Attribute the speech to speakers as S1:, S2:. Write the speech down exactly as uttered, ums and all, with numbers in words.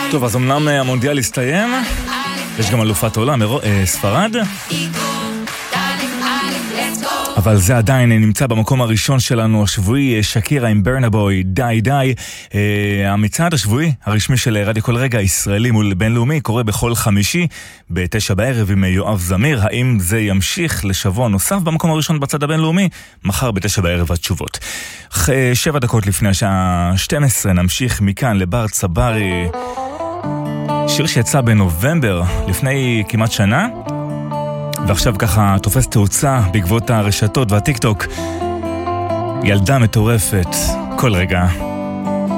S1: טוב, אז אמנם המונדיאל הסתיים, יש גם אלופת עולם, ספרד, אבל זה עדיין נמצא במקום הראשון שלנו, השבועי, שקירה עם ברנבוי, די די. המצעד השבועי הרשמי של רדיו כל רגע, ישראלי מול בינלאומי, קורה בכל חמישי, בתשע בערב עם יואב זמיר. האם זה ימשיך לשבוע נוסף במקום הראשון בצד הבינלאומי? מחר בתשע בערב התשובות. שבע דקות לפני השעה שתים עשרה נמשיך מכאן לבר צברי, שיר שיצא בנובמבר לפני כמעט שנה, ועכשיו ככה תופס תאוצה בעקבות הרשתות והטיק טוק. ילדה מטורפת, כל רגע.